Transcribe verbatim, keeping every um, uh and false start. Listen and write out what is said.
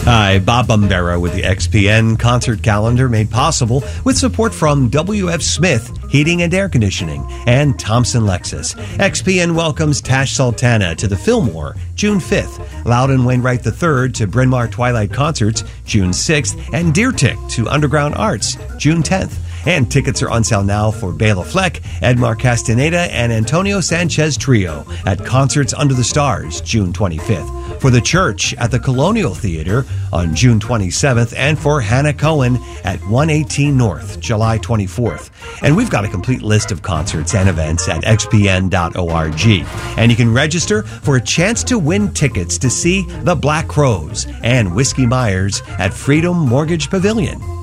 Hi, Bob Bombera with the X P N concert calendar, made possible with support from W F Smith Heating and Air Conditioning and Thompson Lexus. X P N welcomes Tash Sultana to the Fillmore June fifth, Loudon Wainwright the third to Bryn Mawr Twilight Concerts June sixth, and Deer Tick to Underground Arts June tenth. And tickets are on sale now for Bela Fleck, Edmar Castaneda, and Antonio Sanchez Trio at Concerts Under the Stars, June twenty-fifth. For The Church at the Colonial Theater on June twenty-seventh, and for Hannah Cohen at one eighteen North, July twenty-fourth. And we've got a complete list of concerts and events at x p n dot org. And you can register for a chance to win tickets to see The Black Crowes and Whiskey Myers at Freedom Mortgage Pavilion.